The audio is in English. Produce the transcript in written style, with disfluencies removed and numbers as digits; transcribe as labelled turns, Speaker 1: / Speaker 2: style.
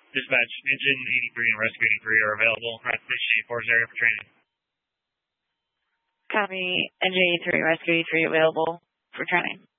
Speaker 1: Dispatch, Engine 83 and Rescue 83 are available at Station 84's area for training.
Speaker 2: Copy. Engine 83, Rescue 83 available for training.